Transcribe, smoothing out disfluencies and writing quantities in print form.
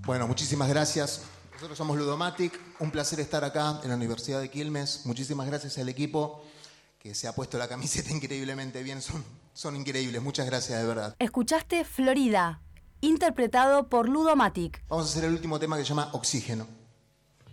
Bueno, muchísimas gracias. Nosotros somos Ludomatic. Un placer estar acá en la Universidad de Quilmes. Muchísimas gracias al equipo que se ha puesto la camiseta increíblemente bien. Son increíbles. Muchas gracias, de verdad. Escuchaste Florida, interpretado por Ludomatic. Vamos a hacer el último tema que se llama Oxígeno.